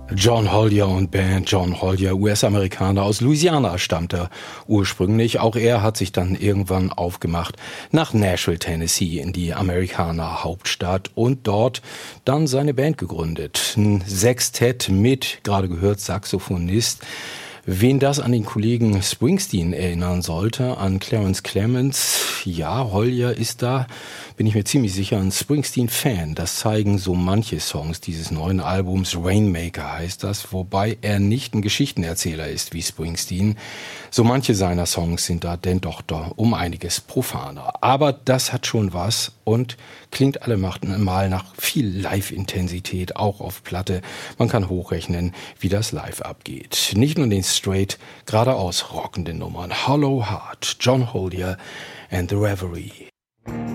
John Hollier und Band. John Hollier, US-Amerikaner, aus Louisiana stammt er ursprünglich. Auch er hat sich dann irgendwann aufgemacht nach Nashville, Tennessee, in die Amerikaner-Hauptstadt und dort dann seine Band gegründet. Ein Sextett mit, gerade gehört, Saxophonist. Wen das an den Kollegen Springsteen erinnern sollte, an Clarence Clemons, ja, Hollier ist da, bin ich mir ziemlich sicher, ein Springsteen-Fan. Das zeigen so manche Songs dieses neuen Albums, Rainmaker heißt das, wobei er nicht ein Geschichtenerzähler ist wie Springsteen. So manche seiner Songs sind da denn doch um einiges profaner. Aber das hat schon was und klingt allemal nach viel Live-Intensität, auch auf Platte. Man kann hochrechnen, wie das live abgeht. Nicht nur den straight, geradeaus rockenden Nummern. Hollow Heart, John Hollier and the Reverie.